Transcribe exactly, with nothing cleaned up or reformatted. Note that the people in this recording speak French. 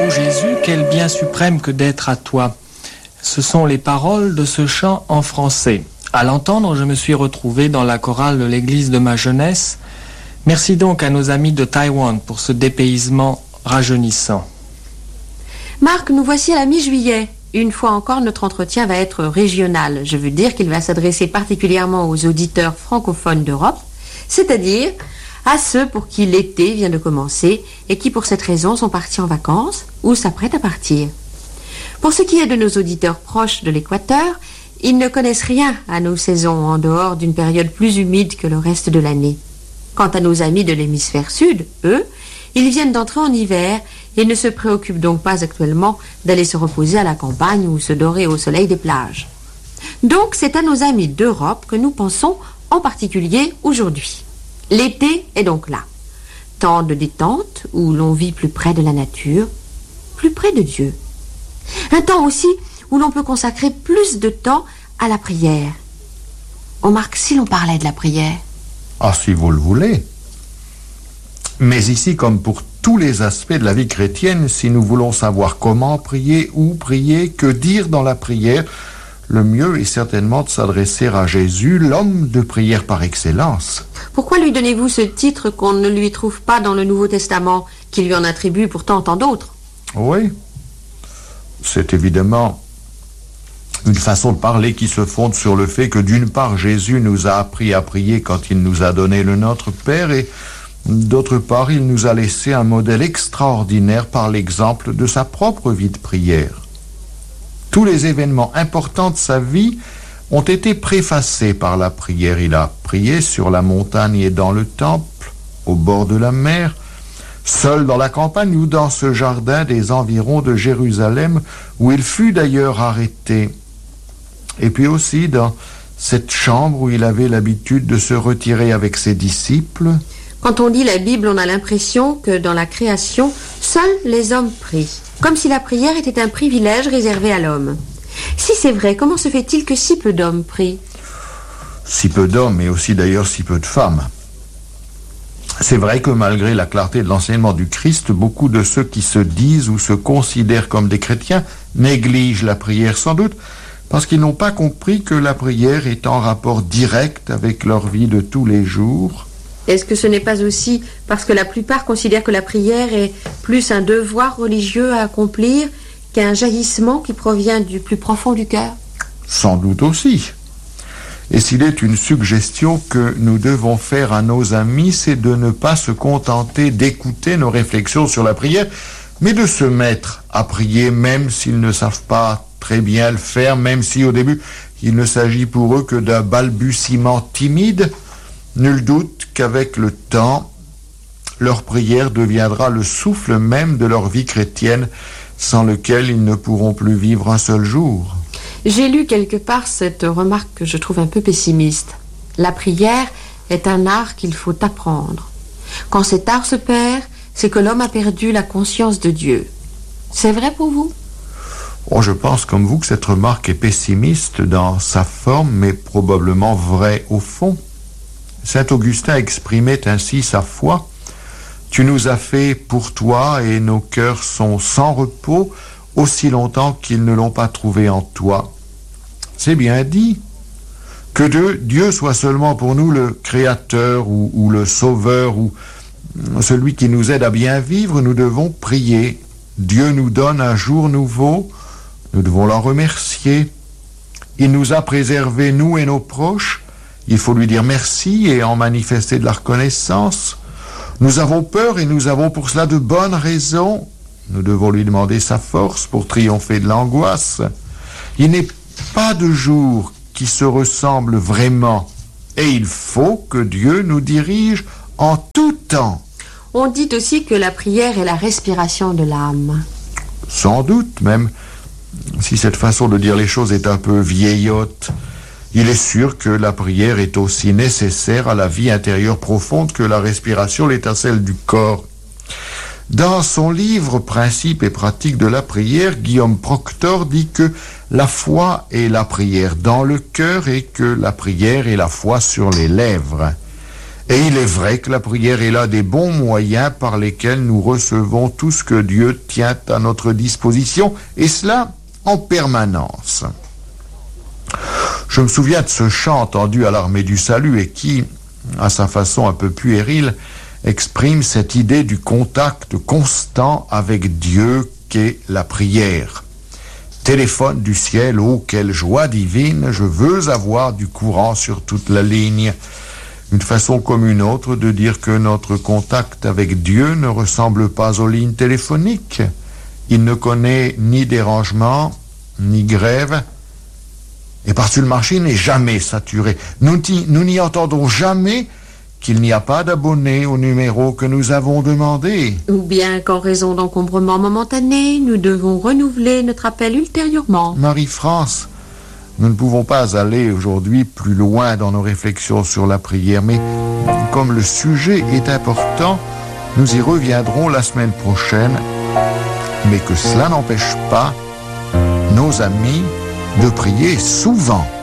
ô Jésus, quel bien suprême que d'être à toi. Ce sont les paroles de ce chant en français. À l'entendre, je me suis retrouvé dans la chorale de l'église de ma jeunesse. Merci donc à nos amis de Taïwan pour ce dépaysement rajeunissant. Marc, nous voici à la mi-juillet. Une fois encore, notre entretien va être régional. Je veux dire qu'il va s'adresser particulièrement aux auditeurs francophones d'Europe, c'est-à-dire à ceux pour qui l'été vient de commencer et qui, pour cette raison, sont partis en vacances ou s'apprêtent à partir. Pour ce qui est de nos auditeurs proches de l'équateur, ils ne connaissent rien à nos saisons en dehors d'une période plus humide que le reste de l'année. Quant à nos amis de l'hémisphère sud, eux, ils viennent d'entrer en hiver et ne se préoccupent donc pas actuellement d'aller se reposer à la campagne ou se dorer au soleil des plages. Donc c'est à nos amis d'Europe que nous pensons en particulier aujourd'hui. L'été est donc là. Temps de détente où l'on vit plus près de la nature, plus près de Dieu. Un temps aussi où l'on peut consacrer plus de temps à la prière. Oh Marc, si l'on parlait de la prière. Ah, si vous le voulez. Mais ici, comme pour tous les aspects de la vie chrétienne, si nous voulons savoir comment prier, où prier, que dire dans la prière, le mieux est certainement de s'adresser à Jésus, l'homme de prière par excellence. Pourquoi lui donnez-vous ce titre qu'on ne lui trouve pas dans le Nouveau Testament, qui lui en attribue pourtant tant d'autres? Oui. C'est évidemment une façon de parler qui se fonde sur le fait que d'une part, Jésus nous a appris à prier quand il nous a donné le Notre Père et d'autre part, il nous a laissé un modèle extraordinaire par l'exemple de sa propre vie de prière. Tous les événements importants de sa vie ont été préfacés par la prière. Il a prié sur la montagne et dans le temple, au bord de la mer, seul dans la campagne ou dans ce jardin des environs de Jérusalem, où il fut d'ailleurs arrêté. Et puis aussi dans cette chambre où il avait l'habitude de se retirer avec ses disciples. Quand on lit la Bible, on a l'impression que dans la création, seuls les hommes prient, comme si la prière était un privilège réservé à l'homme. Si c'est vrai, comment se fait-il que si peu d'hommes prient? Si peu d'hommes et aussi d'ailleurs si peu de femmes. C'est vrai que malgré la clarté de l'enseignement du Christ, beaucoup de ceux qui se disent ou se considèrent comme des chrétiens négligent la prière sans doute parce qu'ils n'ont pas compris que la prière est en rapport direct avec leur vie de tous les jours. Est-ce que ce n'est pas aussi parce que la plupart considèrent que la prière est plus un devoir religieux à accomplir qu'un jaillissement qui provient du plus profond du cœur? Sans doute aussi. Et s'il est une suggestion que nous devons faire à nos amis, c'est de ne pas se contenter d'écouter nos réflexions sur la prière, mais de se mettre à prier même s'ils ne savent pas très bien le faire, même si au début il ne s'agit pour eux que d'un balbutiement timide. Nul doute qu'avec le temps, leur prière deviendra le souffle même de leur vie chrétienne, sans lequel ils ne pourront plus vivre un seul jour. J'ai lu quelque part cette remarque que je trouve un peu pessimiste. La prière est un art qu'il faut apprendre. Quand cet art se perd, c'est que l'homme a perdu la conscience de Dieu. C'est vrai pour vous? Oh, je pense comme vous que cette remarque est pessimiste dans sa forme, mais probablement vraie au fond. Saint Augustin exprimait ainsi sa foi. « Tu nous as fait pour toi et nos cœurs sont sans repos aussi longtemps qu'ils ne l'ont pas trouvé en toi. » C'est bien dit. Que de, Dieu soit seulement pour nous le Créateur ou, ou le Sauveur ou celui qui nous aide à bien vivre, nous devons prier. Dieu nous donne un jour nouveau, nous devons l'en remercier. Il nous a préservés, nous et nos proches. Il faut lui dire merci et en manifester de la reconnaissance. Nous avons peur et nous avons pour cela de bonnes raisons. Nous devons lui demander sa force pour triompher de l'angoisse. Il n'est pas de jour qui se ressemble vraiment et il faut que Dieu nous dirige en tout temps. On dit aussi que la prière est la respiration de l'âme. Sans doute, même si cette façon de dire les choses est un peu vieillotte. Il est sûr que la prière est aussi nécessaire à la vie intérieure profonde que la respiration l'est à celle du corps. Dans son livre « Principes et pratiques de la prière », Guillaume Proctor dit que la foi est la prière dans le cœur et que la prière est la foi sur les lèvres. Et il est vrai que la prière est l'un des bons moyens par lesquels nous recevons tout ce que Dieu tient à notre disposition, et cela en permanence. Je me souviens de ce chant entendu à l'Armée du Salut et qui, à sa façon un peu puérile, exprime cette idée du contact constant avec Dieu qu'est la prière. Téléphone du ciel, oh quelle joie divine, je veux avoir du courant sur toute la ligne. Une façon comme une autre de dire que notre contact avec Dieu ne ressemble pas aux lignes téléphoniques. Il ne connaît ni dérangement, ni grève, et par-dessus le marché n'est jamais saturé. Nous, nous n'y entendons jamais qu'il n'y a pas d'abonnés au numéro que nous avons demandé. Ou bien qu'en raison d'encombrements momentanés, nous devons renouveler notre appel ultérieurement. Marie-France, nous ne pouvons pas aller aujourd'hui plus loin dans nos réflexions sur la prière, mais comme le sujet est important, nous y reviendrons la semaine prochaine, mais que cela n'empêche pas nos amis de prier souvent.